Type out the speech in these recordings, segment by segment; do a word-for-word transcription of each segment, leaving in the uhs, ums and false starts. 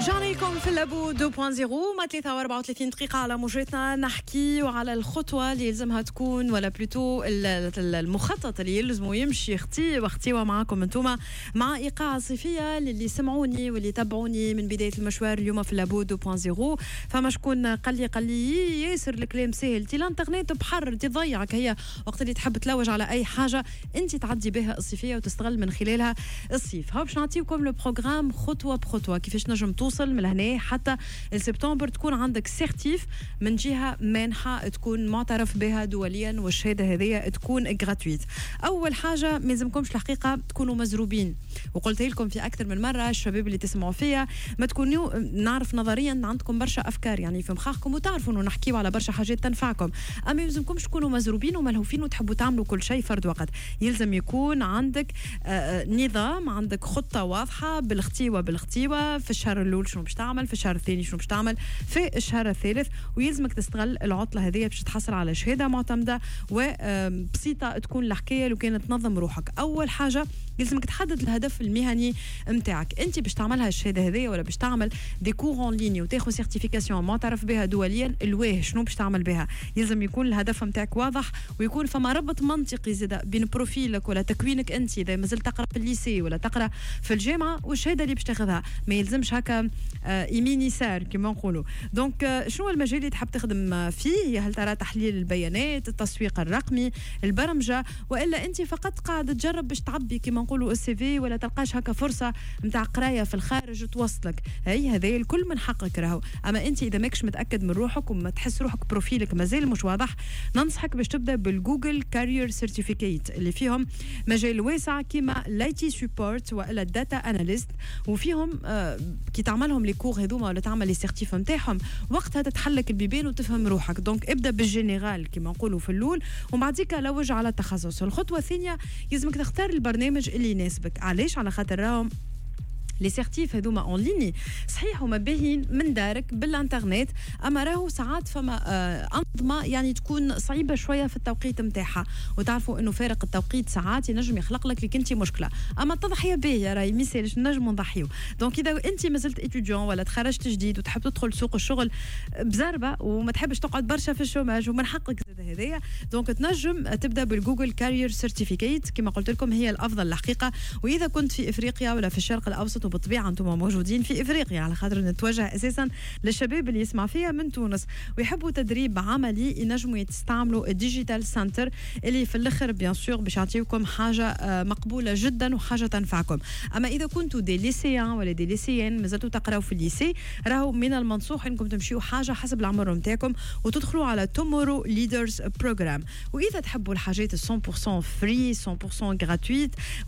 جانيكم في اللابو اثنين فاصلة صفر مع ثلاثة وأربعة وثلاثين دقيقة على موجتنا نحكي وعلى الخطوة اللي يلزمها تكون ولا بلوتو المخطط اللي يلزمه يمشي اختي واختيوا معاكم انتوما مع إيقاع صيفية للي سمعوني واللي تابعوني من بداية المشوار اليوم في اللابو اثنين فاصلة صفر. فما شكون قال لي قال لي ياسر الكلام سهل تي الانترنت بحر تضيعك هي وقت اللي تحب تلوج على أي حاجة انت تعدي بها الصيفية وتستغل من خلالها الصيف. ها باش نعطيكم لو بروغرام خطوة بخطوة كيفاش نجم توصل من هنا حتى لسبتمبر تكون عندك سيرتيف من جهة منحة تكون معترف بها دوليا والشهادة هذه تكون غراتويت. أول حاجة ما لازمكمش الحقيقة تكونوا مزروبين وقلت لكم في أكثر من مرة الشباب اللي تسمعوا فيها ما تكونوا نعرف نظريا عندكم برشا أفكار يعني في مخاخكم وتعرفوا إنه نحكيوا على برشا حاجات تنفعكم أما ما لازمكمش تكونوا مزروبين وملهوفين وتحبوا تعملوا كل شيء فرد وقت. يلزم يكون عندك آه نظام عندك خطة واضحة بالاختيوة بالاختيوة في الشهر الأول شنو باش تعمل في الشهر الثاني شنو باش تعمل في الشهر الثالث ويلزمك تستغل العطلة هذه باش تحصل على شهادة معتمدة وبسيطة تكون الحكاية لو كانت تنظم روحك. أول حاجة يلزمك تحدد الهدف المهني متاعك انت باش تعملها الشهاده هذه ولا باش تعمل دي كور اون ليني وتاخذ سيرتيفيكاسيون معترف بها دوليا الواه شنو باش تعمل بها. يلزم يكون الهدف متاعك واضح ويكون فما ربط منطقي زاده بين بروفيلك ولا تكوينك انت اذا مازلت تقرا في الليسي ولا تقرا في الجامعه والشهاده اللي باش تاخذها ما يلزمش هكا آه يميني يسار كما نقولوا. دونك آه شنو المجال اللي تحب تخدم فيه؟ هل ترى تحليل البيانات التسويق الرقمي البرمجه والا انت فقط قاعد تجرب باش تعبي كما نقولوا السي في ولا تلقاش هكا فرصه نتاع قرايه في الخارج توصلك؟ هي هذا الكل من حقك راهو. اما انت اذا ماكش متاكد من روحك وما تحس روحك بروفيلك مازال مش واضح ننصحك باش تبدا بالجوجل كارير سيرتيفيكيت اللي فيهم مجال واسع كيما الاي تي سبورت ولا الداتا اناليست وفيهم آه كي تعملهم لي كور هذوما ولا تعمل لي سيرتيف نتاعهم وقتها تتحلك البيبان وتفهم روحك. دونك ابدا بالجينيرال كما نقولوا في الاول وبعديك لوج على التخصص. الخطوه الثانيه يلزمك تختار البرنامج اللي يناسبك. علاش؟ على خاطر راهم لي سيرتيف هذوما اون ليني صحيح هما باهين من دارك بالانترنت اما راهو ساعات فما آه انظمه يعني تكون صعيبه شويه في التوقيت نتاعها وتعرفوا انه فارق التوقيت ساعات ينجم يخلق لك لك انت مشكله. اما التضحيه باهيه راهي ميسالش نجموا نضحيو. دونك اذا انت مازلت اتيديون ولا تخرجت جديد وتحب تدخل سوق الشغل بزربه وما تحبش تقعد برشا في الشوماج ومن حقك زاد هذايا دونك تنجم تبدا بالجوجل كارير سيرتيفيكيت كما قلت لكم هي الافضل الحقيقه. واذا كنت في افريقيا ولا في الشرق الاوسط وبالطبيعه انتم موجودين في افريقيا على خاطر نتوجه اساسا للشباب اللي يسمع فيها من تونس ويحبوا تدريب عملي ينجموا يستعملوا الديجيتال سنتر اللي في الاخر بيان سور باش يعطيوكم حاجه مقبوله جدا وحاجه تنفعكم. اما اذا كنتوا دي ليسيان ولا دي ليسيان مازلتوا تقراو في الليسي راهو من المنصوح انكم تمشيوا حاجه حسب العمر نتاعكم وتدخلوا على تومورو ليدرز بروجرام. واذا تحبوا الحاجات مية بالمية فري مية بالمية غراتويت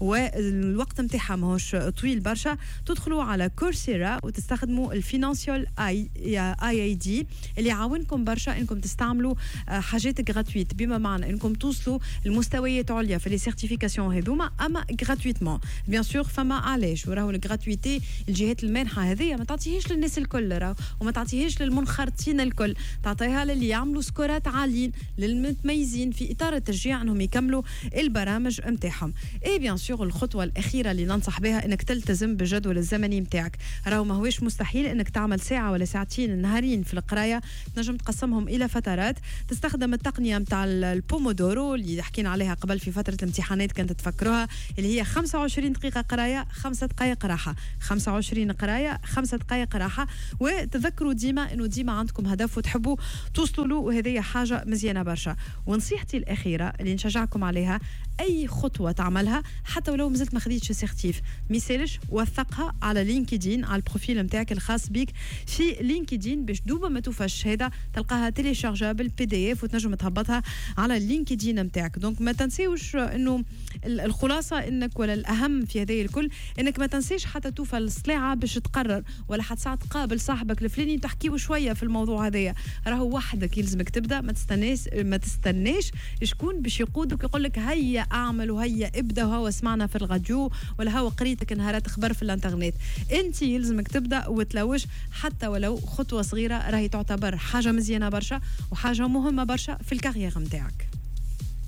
والوقت نتاعها ماهوش طويل برشا تدخلوا على كورسيرا وتستخدموا الفينانسيال اي اي اي دي اللي يعاونكم برشا انكم تستعملوا حاجات غراتويت بما معنى انكم توصلوا لمستويات عليا في لي سيرتيفيكاسيون هذوما اما غراتويتمون بيان سور. فما علاش وراهو الغراتويتي الجهات المانحه هذه ما تعطيهاش للناس الكل راهو وما تعطيهاش للمنخرطين الكل تعطيها للي يعملوا سكورات عاليين للمتميزين في اطار التشجيع انهم يكملوا البرامج نتاعهم. اي بيان سور الخطوه الاخيره اللي ننصح بها انك تلتزم بالجدول الزمني نتاعك. راهو ما هوش مستحيل انك تعمل ساعه ولا ساعتين نهارين في القرايه تنجم تقسمهم الى فترات تستخدم التقنيه نتاع البومودورو اللي حكينا عليها قبل في فتره الامتحانات كانت تفكروها اللي هي خمسة وعشرين دقيقه قرايه خمسة دقائق راحه خمسة وعشرين قرايه خمسة دقائق راحه. وتذكروا ديما انه ديما عندكم هدف وتحبوا توصلوا له وهذه حاجه مزيانه برشا. ونصيحتي الاخيره اللي نشجعكم عليها اي خطوه تعملها حتى ولو مازلت ما خديتش سيرتيف ميسالش وثقها على لينكدين على البروفيل نتاعك الخاص بك في لينكدين باش دوبا ما توفى الشهاده تلقاها تيليشارجابل بي دي اف وتنجم تهبطها على اللينكدين نتاعك. دونك ما تنسيوش انه الخلاصه انك ولا الاهم في هذه الكل انك ما تنسيش حتى توفى الصلاعه باش تقرر ولا حتى ساعه تقابل صاحبك الفلاني تحكيوا شويه في الموضوع هذايا راهو وحدك يلزمك تبدا ما تستناش ما تستناش شكون باش يقودك يقول لك هيا اعمل وهيا ابدا وهو سمعنا في الراديو ولا هو قريتك نهارات خبر في الانترنت. انت يلزمك تبدا وتلوش حتى ولو خطوه صغيره راهي تعتبر حاجه مزيانه برشا وحاجه مهمه برشا في الكارير نتاعك.